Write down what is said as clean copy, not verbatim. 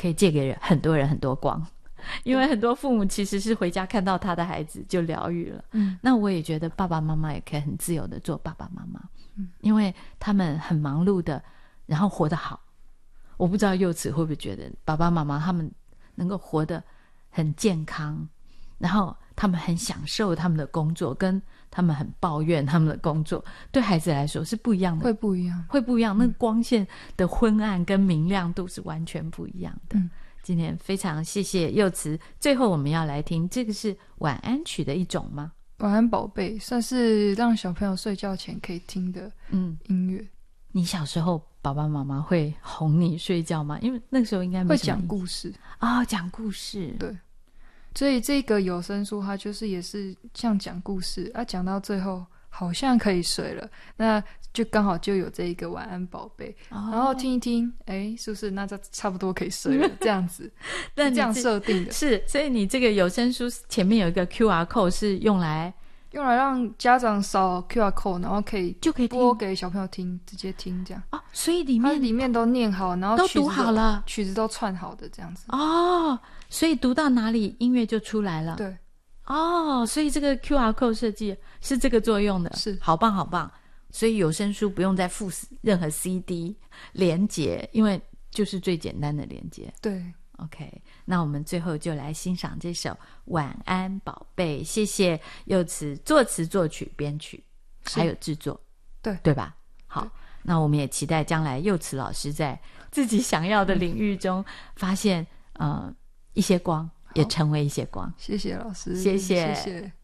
可以借给很多人很多光，因为很多父母其实是回家看到他的孩子就疗愈了。那我也觉得爸爸妈妈也可以很自由的做爸爸妈妈，因为他们很忙碌的，然后活得好。我不知道柚子会不会觉得爸爸妈妈他们能够活得很健康，然后他们很享受他们的工作，跟他们很抱怨他们的工作，对孩子来说是不一样的， 会不一样， 那光线的昏暗跟明亮度是完全不一样的。今天非常谢谢柚慈，最后我们要来听这个是晚安曲的一种吗？ 晚安宝贝算是让小朋友睡觉前可以听的音乐。 你小时候爸爸妈妈会哄你睡觉吗？因为那个时候应该没会讲故事讲故事。 对，所以这个有声书它就是也是像讲故事啊，讲到最后好像可以睡了，那就刚好就有这一个晚安宝贝，然后听一听，是不是那就差不多可以睡了这样子是这样设定的。 是，所以你这个有声书前面有一个 QR code 是用来让家长扫 QR code， 然后就可以播给小朋友听，直接听这样。 所以它里面都念好，然后都读好了， 曲子都串好的这样子。 所以读到哪里音乐就出来了。 对。 所以这个 QR code 设计是这个作用的， 是好棒好棒。所以有声书不用再附任何 CD 连结，因为就是最简单的连结。 对。 OK， 那我们最后就来欣赏这首《晚安宝贝》，谢谢柚慈作词作曲编曲还有制作，对吧？好，那我们也期待将来柚慈老师在自己想要的领域中发现一些光，也成为一些光。 谢谢老师， 谢谢。 谢谢。